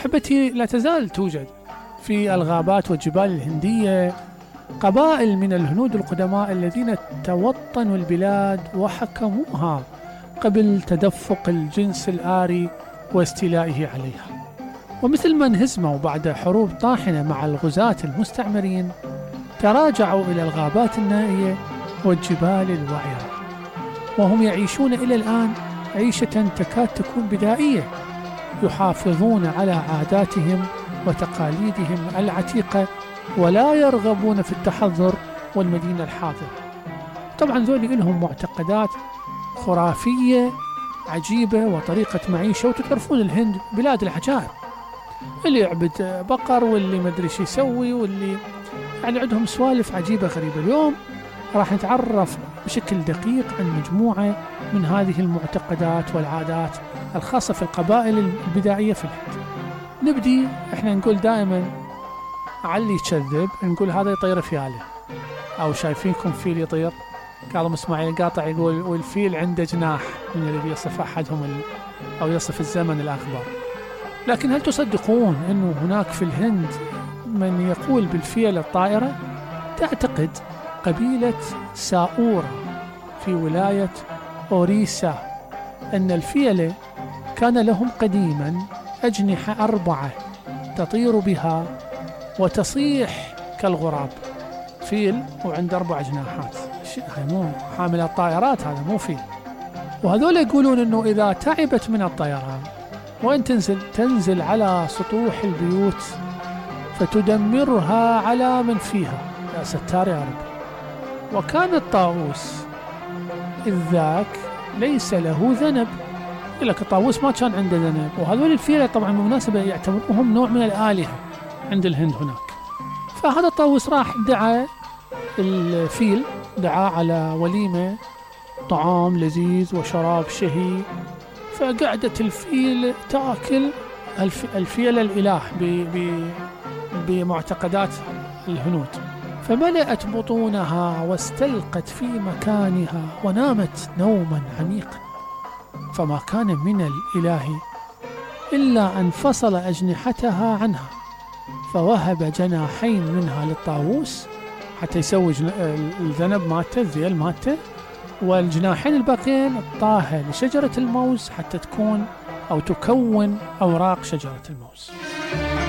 أحبتي، لا تزال توجد في الغابات والجبال الهندية قبائل من الهنود القدماء الذين توطنوا البلاد وحكموها قبل تدفق الجنس الآري واستيلائه عليها. ومثل ما انهزموا بعد حروب طاحنة مع الغزاة المستعمرين، تراجعوا إلى الغابات النائية والجبال الوعرة، وهم يعيشون إلى الآن عيشة تكاد تكون بدائية، يحافظون على عاداتهم وتقاليدهم العتيقة ولا يرغبون في التحضر والمدينة الحاضرة. طبعا ذولي لهم معتقدات خرافية عجيبة وطريقة معيشة، وتعرفون الهند بلاد العجائب، اللي يعبد بقر واللي مدري شو يسوي، واللي يعني عندهم سوالف عجيبة غريبة. اليوم راح نتعرف بشكل دقيق عن مجموعة من هذه المعتقدات والعادات الخاصة في القبائل البدائية في الهند. نبدي، احنا نقول دائما علي يكذب، نقول هذا يطير فياله، او شايفينكم فيل يطير. كاظم اسماعيل قاطع يقول والفيل عنده جناح، من الذي يصف احدهم او يصف الزمن الاخبار. لكن هل تصدقون انه هناك في الهند من يقول بالفيل الطائرة؟ تعتقد قبيلة ساؤورة في ولاية أوريسا أن الفيلة كان لهم قديما أجنحة 4 تطير بها وتصيح كالغراب. فيل وعنده 4 جناحات، مو حامل الطائرات، هذا مو فيل. وهذول يقولون أنه إذا تعبت من الطيران وين تنزل على سطوح البيوت فتدمرها على من فيها. يا ستار يا رب. وكان الطاووس إذ ذاك ليس له ذنب، يقول لك الطاووس ما كان عنده ذنب. وهذول الفيلة طبعا بالمناسبة يعتبروهم نوع من الآلهة عند الهند هناك. فهذا الطاووس راح دعا الفيل، دعا على وليمة طعام لذيذ وشراب شهي، فقعدت الفيل تأكل الفيل الإله بمعتقدات الهنود، فملأت بطونها واستلقت في مكانها ونامت نوما عميقا. فما كان من الإله إلا أن فصل أجنحتها عنها، فوهب جناحين منها للطاووس حتى يسوي الذنب مالته، الذيل مالته، والجناحين الباقيين طاها لشجرة الموز حتى تكون أو تكون أوراق شجرة الموز.